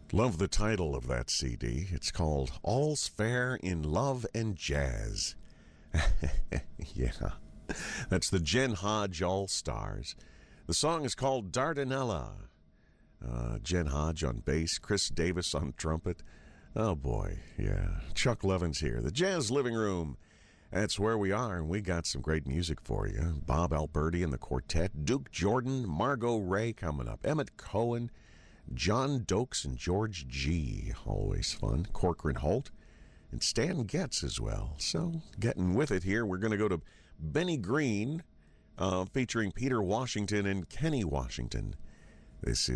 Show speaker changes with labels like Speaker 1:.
Speaker 1: Love the title of that CD. It's called All's Fair in Love and Jazz. Yeah, that's the Jen Hodge All-Stars. The song is called Dardanella. Jen Hodge on bass, Chris Davis on trumpet. Oh boy, yeah. Chuck Levin's here. The Jazz Living Room. That's where we are, and we got some great music for you. Bob Alberti and the Quartet, Duke Jordan, Margot Ray coming up, Emmett Cohen, John Dokes and George G. Always fun. Corcoran Holt and Stan Getz as well. So, getting with it here, we're going to go to Benny Green featuring Peter Washington and Kenny Washington. This